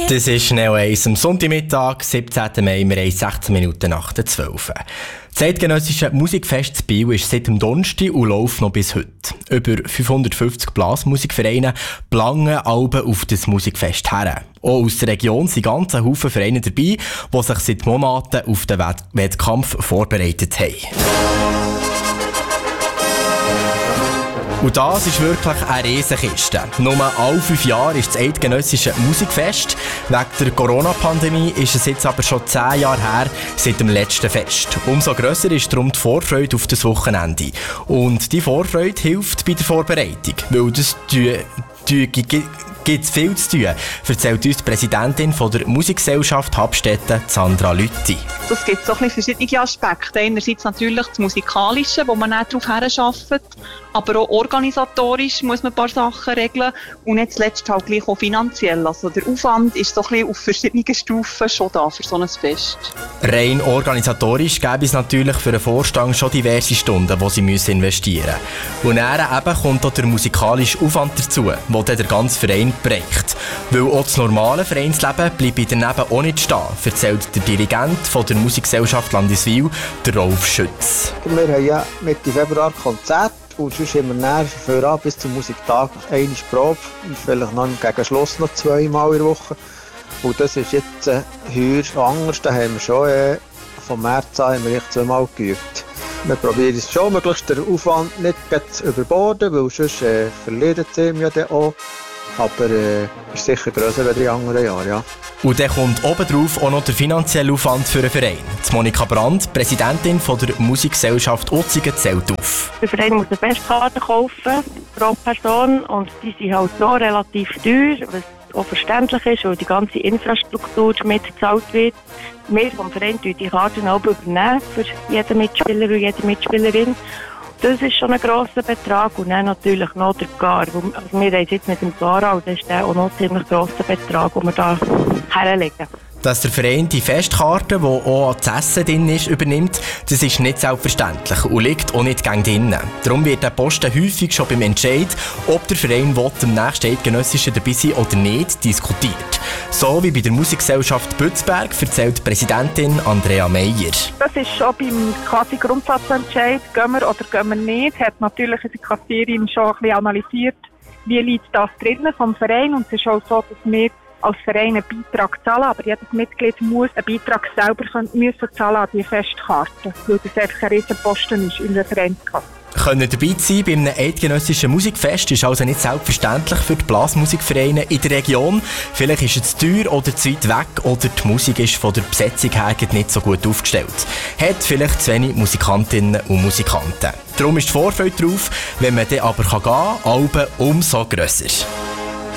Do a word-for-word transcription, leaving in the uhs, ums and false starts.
Das ist Neo eins am Sonntagmittag, siebzehnten Mai, wir haben sechzehn Minuten nach der zwölf. Das eidgenössische Musikfest in Biel ist seit dem Donnerstag und läuft noch bis heute. Über fünfhundertfünfzig Blasmusikvereine planen Alben auf das Musikfest her. Auch aus der Region sind ganze Haufen Vereine dabei, die sich seit Monaten auf den Wettkampf vorbereitet haben. Und das ist wirklich eine Riesenkiste. Nur alle fünf Jahre ist das eidgenössische Musikfest. Wegen der Corona-Pandemie ist es jetzt aber schon zehn Jahre her seit dem letzten Fest. Umso grösser ist darum die Vorfreude auf das Wochenende. Und die Vorfreude hilft bei der Vorbereitung, weil das gibt es viel zu tun, erzählt uns die Präsidentin von der Musikgesellschaft Habstetten, Sandra Lütti. Es gibt so ein bisschen verschiedene Aspekte. Einerseits natürlich das Musikalische, wo man nicht darauf hinarbeitet, aber auch organisatorisch muss man ein paar Sachen regeln und nicht zuletzt halt gleich auch finanziell. Also der Aufwand ist so ein bisschen auf verschiedenen Stufen schon da für so ein Fest. Rein organisatorisch gäbe es natürlich für den Vorstand schon diverse Stunden, die sie müssen investieren müssen. Und dann eben kommt auch der musikalische Aufwand dazu, der der ganze Verein prägt. Weil auch das normale Vereinsleben bleibt daneben auch nicht stehen, erzählt der Dirigent von der Musikgesellschaft Landiswil, der Rolf Schütz. Wir haben ja Mitte Februar Konzert und sonst haben wir näher voran bis zum Musiktag eine Probe und vielleicht noch gegen Schluss noch zweimal in der Woche. Und das ist jetzt äh, heuer anders. Da haben wir schon äh, vom März an haben wir zweimal geübt. Wir probieren es schon, möglichst den Aufwand nicht zu überborden, weil sonst äh, verlieren sie ja dann auch. Aber es äh, ist sicher grösser als in anderen Jahren, ja. Und dann kommt obendrauf auch noch der finanzielle Aufwand für den Verein. Die Monika Brandt, Präsidentin von der Musikgesellschaft Utzigen, zählt auf. Der Verein muss eine Festkarte kaufen pro Person und die sind halt so relativ teuer, was auch verständlich ist, weil die ganze Infrastruktur mitgezahlt wird. Wir vom Verein übernehmen die Karten auch übernehmen für jeden Mitspieler und jede Mitspielerin. Das ist schon ein grosser Betrag und dann natürlich noch der Gar. Also wir haben jetzt mit dem Gar, das ist auch noch ein ziemlich grosser Betrag, den wir da herlegen. Dass der Verein die Festkarte, die auch das Essen drin ist, übernimmt, das ist nicht selbstverständlich und liegt auch nicht gegen drinnen. Darum wird der Posten häufig schon beim Entscheid, ob der Verein will, am nächsten Eidgenössischen dabei sein oder nicht, diskutiert. So wie bei der Musikgesellschaft Bützberg, erzählt Präsidentin Andrea Meyer. Das ist schon beim quasi Grundsatzentscheid, gehen wir oder gehen wir nicht, hat natürlich unsere Kassiererin schon ein bisschen analysiert, wie liegt das drinnen vom Verein. Und es ist auch so, dass wir als Verein einen Beitrag zahlen, aber jedes Mitglied muss einen Beitrag selber müssen zahlen an die Festkarte, weil das einfach ein Riesenposten ist in der Vereinskasse. Können dabei sein bei einem eidgenössischen Musikfest ist also nicht selbstverständlich für die Blasmusikvereine in der Region. Vielleicht ist es zu teuer oder zu weit weg oder die Musik ist von der Besetzung her nicht so gut aufgestellt. Hat vielleicht zu wenig Musikantinnen und Musikanten. Darum ist die Vorfreude darauf, wenn man dann aber gehen kann, Alben umso grösser.